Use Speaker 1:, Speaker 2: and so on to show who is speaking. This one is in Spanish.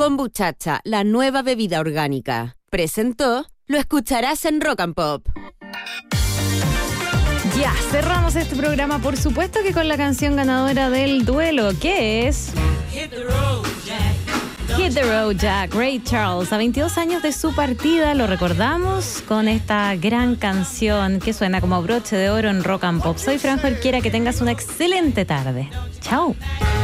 Speaker 1: Kombuchacha, la nueva bebida orgánica. Presentó, lo escucharás en Rock and Pop.
Speaker 2: Ya, cerramos este programa, por supuesto que con la canción ganadora del duelo, que es Hit the Road Jack, Ray Charles. A 22 años de su partida lo recordamos con esta gran canción que suena como broche de oro en Rock and Pop. Soy Fran Jorquera, que tengas una excelente tarde. Chao.